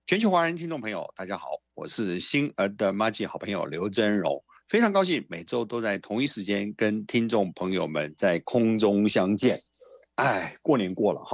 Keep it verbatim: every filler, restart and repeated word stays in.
全球华人听众朋友，大家好，我是新儿的妈吉好朋友刘真荣，非常高兴每周都在同一时间跟听众朋友们在空中相见。哎，过年过了哈，